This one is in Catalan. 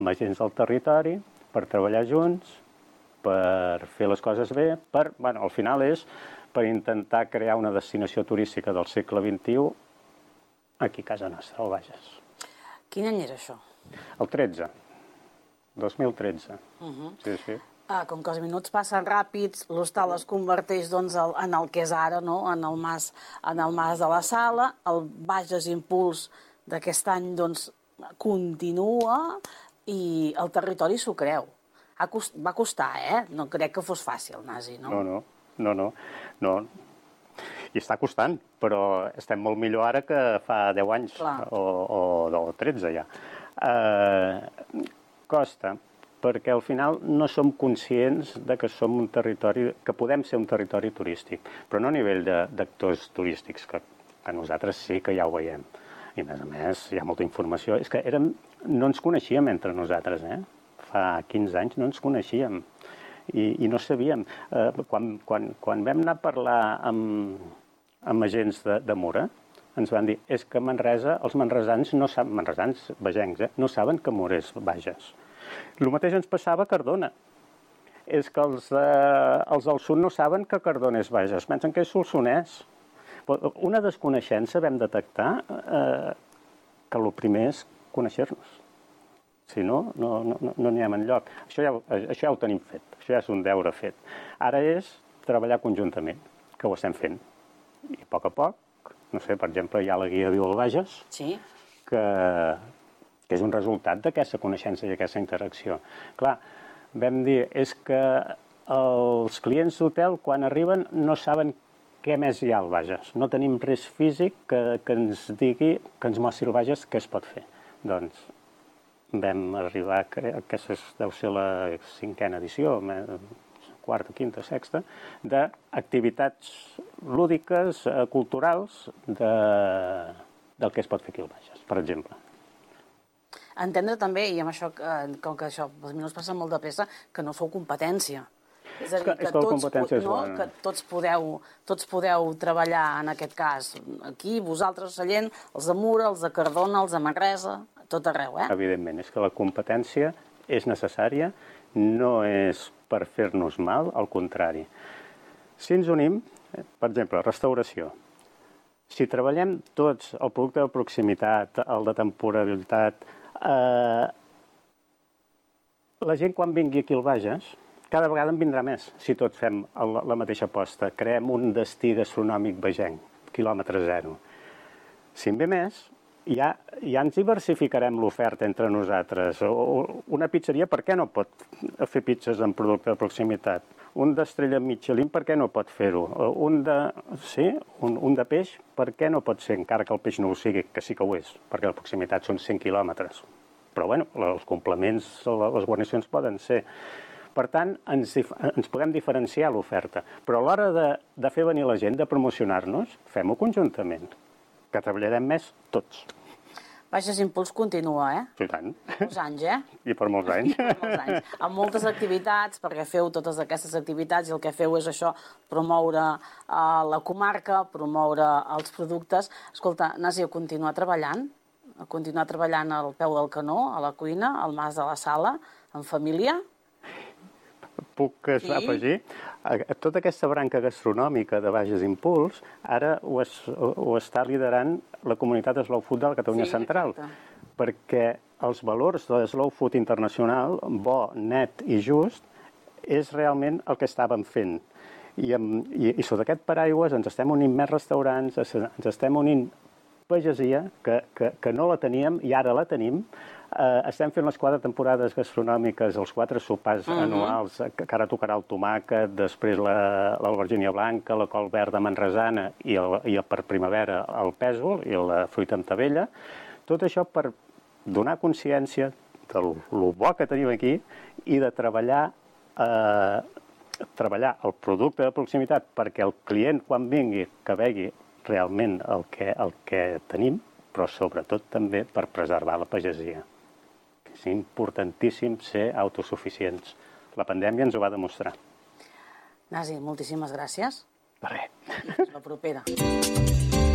amb agents del territori, per treballar junts, per fer les coses bé, al final és per intentar crear una destinació turística del segle XXI aquí a casa nostra, al Bages. Quin any era això? El 2013. Sí. Com que els minuts passen ràpids, l'hostal es converteix en el que és ara, no? En el mas de la Sala, el Bages Impuls d'aquest any continua i el territori s'ho creu. Va costar, No crec que fos fàcil, Nasi, no? No. I està costant, però estem molt millor ara que fa 10 anys o 13 ja. Costa, perquè al final no som conscients de que som un territori, que podem ser un territori turístic, però no a nivell d'actors turístics, que nosaltres sí que ja ho veiem. I a més hi ha molta informació. És que no ens coneixíem entre nosaltres, Fa 15 anys no ens coneixíem i no sabíem. Quan vam anar a parlar amb agents de Mura, ens van dir és que Manresa, els manresans no saben, manresans bagencs, no saben que Mura és Bages. El mateix ens passava a Cardona. És que els del sud no saben que Cardona és Bages, pensen que és Solsonès. Una desconeixença vam detectar que el primer és conèixer-nos. Si no, no anirem enlloc. Això ja ho tenim fet, això ja és un deure fet. Ara és treballar conjuntament, que ho estem fent. I a poc, no sé, per exemple, hi ha la guia Viu al Bages, que és un resultat d'aquesta coneixença i aquesta interacció. Clar, vam dir, és que els clients d'hotel, quan arriben, no saben què més hi ha al Bages. No tenim res físic que ens digui, que ens mostri el Bages què es pot fer. Doncs vam arribar, aquesta deu ser la 5a edició, quarta, quinta, sexta, d'activitats lúdiques, culturals, del que es pot fer aquí al Bages, per exemple. Entendre també, i amb això, com que els minuts passen molt de pressa, que no sou competència. És a dir, que tots podeu treballar, en aquest cas, aquí, vosaltres, a Sallent, els de Mura, els de Cardona, els de Manresa, tot arreu, Evidentment, és que la competència és necessària, no és per fer-nos mal, al contrari. Si ens unim, per exemple, restauració, si treballem tots el producte de proximitat, el de temporalitat, la gent quan vingui aquí al Bages, cada vegada en vindrà més, si tots fem la mateixa aposta. Creem un destí gastronòmic bagenc, quilòmetre zero. Si en ve més, ja ens diversificarem l'oferta entre nosaltres. Una pizzeria, per què no pot fer pizzas amb producte de proximitat? Un d'estrella Michelin, per què no pot fer-ho? Un de peix, per què no pot ser, encara que el peix no ho sigui, que sí que ho és, perquè la proximitat són 100 quilòmetres. Però, els complements, les guarnicions poden ser. Per tant, ens podem diferenciar l'oferta. Però a l'hora de fer venir la gent, de promocionar-nos, fem-ho conjuntament, que treballarem més tots. Bages Impuls continua, Sí, tant. Molts anys, I per molts anys. Amb moltes activitats, perquè feu totes aquestes activitats i el que feu és això, promoure la comarca, promoure els productes. Escolta, Nasi, continuar treballant al peu del canó, a la cuina, al mas de la Sala, en família? Puc afegir? Tota aquesta branca gastronòmica de Bages Impuls ara ho està liderant la comunitat Slow Food de la Catalunya Central, perquè els valors de Slow Food internacional, bo, net i just, és realment el que estàvem fent. I sota aquest paraigües ens estem unint més restaurants, ens estem unint pagesia, que no la teníem i ara la tenim. Estem fent les 4 temporades gastronòmiques, els 4 sopars anuals, que ara tocarà el tomàquet, després l'albergínia blanca, la col verda manresana i per primavera el pèsol i la fruita amb tabella. Tot això per donar consciència del bo que tenim aquí i de treballar el producte de proximitat perquè el client, quan vingui, que vegi realment el que tenim, però sobretot també per preservar la pagesia. És importantíssim ser autosuficients. La pandèmia ens ho va demostrar. Nasi, moltíssimes gràcies. De res. I fins la propera.